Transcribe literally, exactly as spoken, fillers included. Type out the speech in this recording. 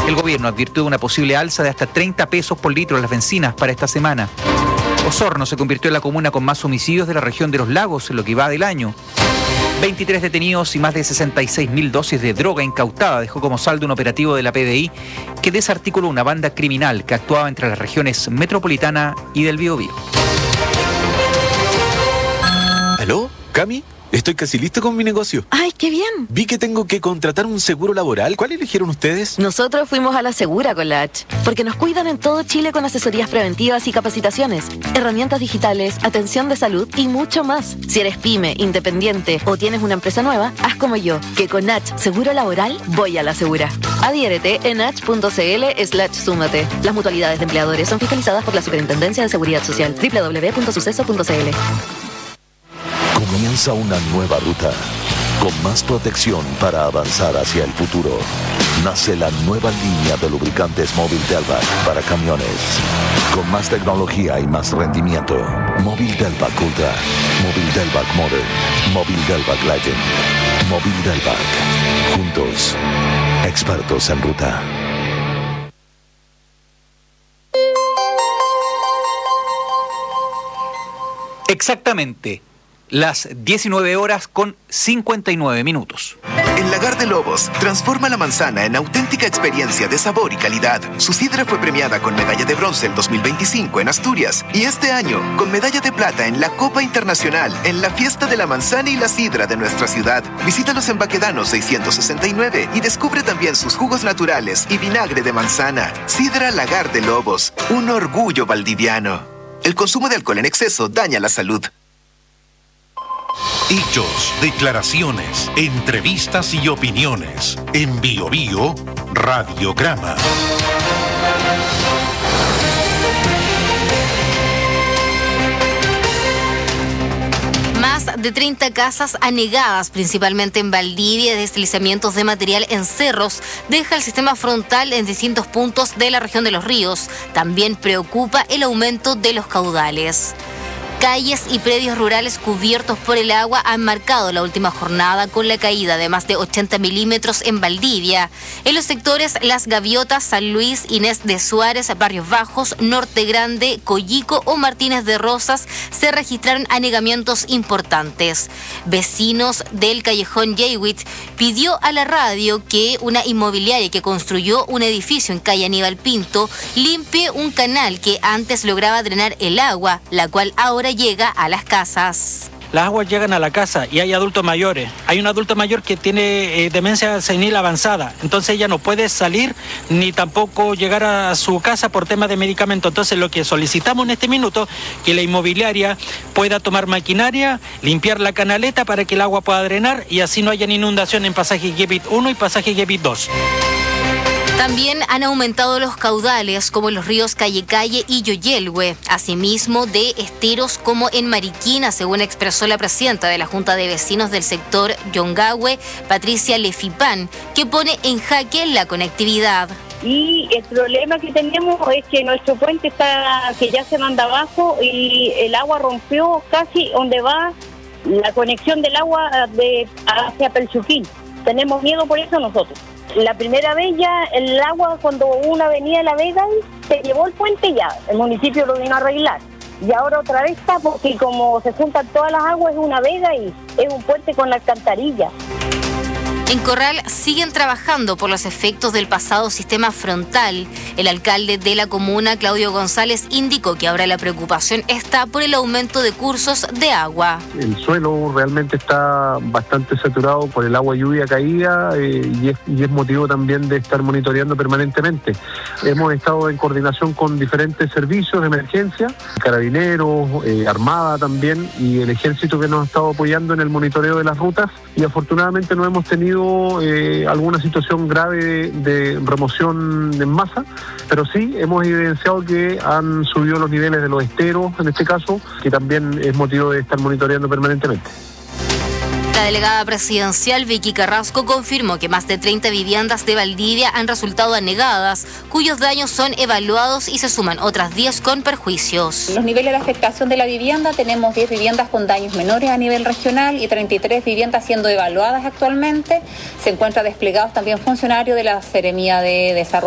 El gobierno advirtió de una posible alza de hasta treinta pesos por litro en las bencinas para esta semana. Osorno se convirtió en la comuna con más homicidios de la región de los lagos en lo que va del año. veintitrés detenidos y más de sesenta y seis mil dosis de droga incautada dejó como saldo un operativo de la P D I que desarticuló una banda criminal que actuaba entre las regiones metropolitana y del Biobío. ¿Aló? ¿Cami? Estoy casi listo con mi negocio. ¡Ay, qué bien! Vi que tengo que contratar un seguro laboral. ¿Cuál eligieron ustedes? Nosotros fuimos a la Segura con la H, porque nos cuidan en todo Chile con asesorías preventivas y capacitaciones, herramientas digitales, atención de salud y mucho más. Si eres pyme, independiente o tienes una empresa nueva, haz como yo, que con H Seguro Laboral voy a la Segura. Adhiérete en h.cl slash súmate. Las mutualidades de empleadores son fiscalizadas por la Superintendencia de Seguridad Social. doble u doble u doble u punto suceso punto c l. Comienza una nueva ruta, con más protección para avanzar hacia el futuro. Nace la nueva línea de lubricantes Móvil Delvac para camiones, con más tecnología y más rendimiento. Móvil Delvac Ultra, Móvil Delvac Modern, Móvil Delvac Legend, Móvil Delvac. Juntos, expertos en ruta. Exactamente. Las diecinueve horas con cincuenta y nueve minutos. En Lagar de Lobos, transforma la manzana en auténtica experiencia de sabor y calidad. Su sidra fue premiada con medalla de bronce en dos mil veinticinco en Asturias y este año con medalla de plata en la Copa Internacional en la Fiesta de la Manzana y la Sidra de nuestra ciudad. Visítalos en Baquedano seiscientos sesenta y nueve y descubre también sus jugos naturales y vinagre de manzana. Sidra Lagar de Lobos, un orgullo valdiviano. El consumo de alcohol en exceso daña la salud. Hechos, declaraciones, entrevistas y opiniones. En Bio Bio, Radiograma. Más de treinta casas anegadas, principalmente en Valdivia, y deslizamientos de material en cerros, deja el sistema frontal en distintos puntos de la región de Los Ríos. También preocupa el aumento de los caudales. Calles y predios rurales cubiertos por el agua han marcado la última jornada con la caída de más de ochenta milímetros en Valdivia. En los sectores Las Gaviotas, San Luis, Inés de Suárez, Barrios Bajos, Norte Grande, Coyico o Martínez de Rosas se registraron anegamientos importantes. Vecinos del callejón Yeywit pidió a la radio que una inmobiliaria que construyó un edificio en calle Aníbal Pinto limpie un canal que antes lograba drenar el agua, la cual ahora llega a las casas. Las aguas llegan a la casa y hay adultos mayores. Hay un adulto mayor que tiene eh, demencia senil avanzada, entonces ella no puede salir ni tampoco llegar a su casa por tema de medicamento. Entonces lo que solicitamos en este minuto, que la inmobiliaria pueda tomar maquinaria, limpiar la canaleta para que el agua pueda drenar y así no haya inundación en pasaje Yebbit uno y pasaje Yebbit dos. También han aumentado los caudales, como en los ríos Calle Calle y Yoyelhue, asimismo de esteros como en Mariquina, según expresó la presidenta de la Junta de Vecinos del sector Yongahue, Patricia Lefipán, que pone en jaque la conectividad. Y el problema que tenemos es que nuestro puente está, que ya se manda abajo y el agua rompió casi donde va la conexión del agua de hacia Pelchuquín. Tenemos miedo por eso nosotros. La primera vez ya el agua, cuando hubo una avenida de La Vega, se llevó el puente ya, el municipio lo vino a arreglar. Y ahora otra vez está, porque como se juntan todas las aguas, es una vega y es un puente con alcantarilla. En Corral siguen trabajando por los efectos del pasado sistema frontal. El alcalde de la comuna, Claudio González, indicó que ahora la preocupación está por el aumento de cursos de agua. El suelo realmente está bastante saturado por el agua lluvia caída eh, y, es, y es motivo también de estar monitoreando permanentemente. Hemos estado en coordinación con diferentes servicios de emergencia, carabineros, eh, armada también, y el ejército que nos ha estado apoyando en el monitoreo de las rutas, y afortunadamente no hemos tenido Eh, alguna situación grave de, de remoción en masa, pero sí hemos evidenciado que han subido los niveles de los esteros, en este caso, que también es motivo de estar monitoreando permanentemente. La delegada presidencial Vicky Carrasco confirmó que más de treinta viviendas de Valdivia han resultado anegadas, cuyos daños son evaluados y se suman otras diez con perjuicios. Los niveles de afectación de la vivienda, tenemos diez viviendas con daños menores a nivel regional y treinta y tres viviendas siendo evaluadas actualmente. Se encuentran desplegados también funcionarios de la Seremía de Desarrollo.